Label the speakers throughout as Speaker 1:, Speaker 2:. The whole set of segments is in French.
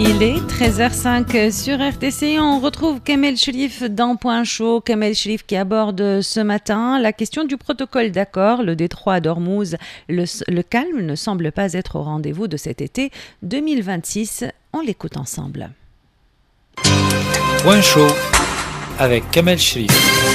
Speaker 1: Il est 13h05 sur RTC. On retrouve Kamel Cherif dans Point Chaud. Kamel Cherif qui aborde ce matin la question du protocole d'accord. Le détroit d'Ormuz, le calme ne semble pas être au rendez-vous de cet été 2026. On l'écoute ensemble.
Speaker 2: Point Chaud avec Kamel Cherif.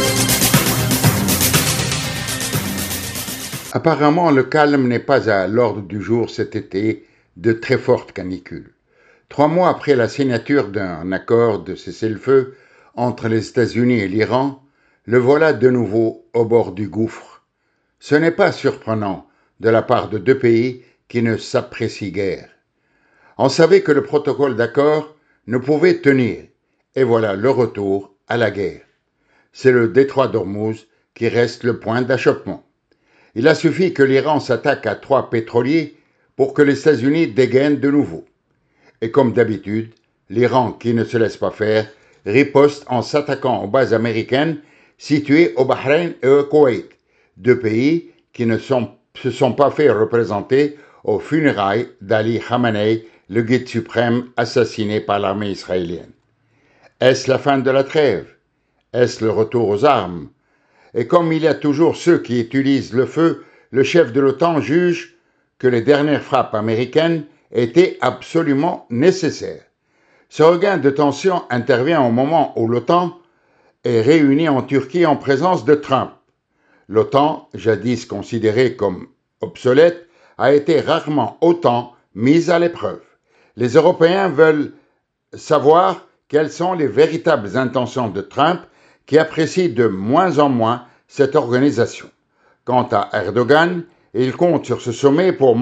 Speaker 3: Apparemment, le calme n'est pas à l'ordre du jour cet été de très fortes canicules. 3 mois après la signature d'un accord de cessez-le-feu entre les États-Unis et l'Iran, le voilà de nouveau au bord du gouffre. Ce n'est pas surprenant de la part de 2 pays qui ne s'apprécient guère. On savait que le protocole d'accord ne pouvait tenir, et voilà le retour à la guerre. C'est le détroit d'Ormuz qui reste le point d'achoppement. Il a suffi que l'Iran s'attaque à 3 pétroliers pour que les États-Unis dégainent de nouveau. Et comme d'habitude, l'Iran, qui ne se laisse pas faire, riposte en s'attaquant aux bases américaines situées au Bahreïn et au Koweït, 2 pays qui ne se sont pas fait représenter aux funérailles d'Ali Khamenei, le guide suprême assassiné par l'armée israélienne. Est-ce la fin de la trêve? Est-ce le retour aux armes? Et comme il y a toujours ceux qui utilisent le feu, le chef de l'OTAN juge que les dernières frappes américaines étaient absolument nécessaires. Ce regain de tension intervient au moment où l'OTAN est réunie en Turquie en présence de Trump. L'OTAN, jadis considérée comme obsolète, a été rarement autant mise à l'épreuve. Les Européens veulent savoir quelles sont les véritables intentions de Trump, qui apprécie de moins en moins cette organisation. Quant à Erdogan, il compte sur ce sommet pour